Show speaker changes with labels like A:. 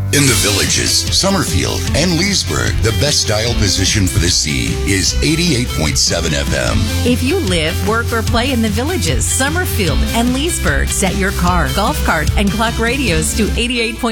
A: In the Villages, Summerfield, and Leesburg, the best dial position for the sea is 88.7 FM.
B: If you live, work, or play in the Villages, Summerfield, and Leesburg, set your car, golf cart, and clock radios to 88.7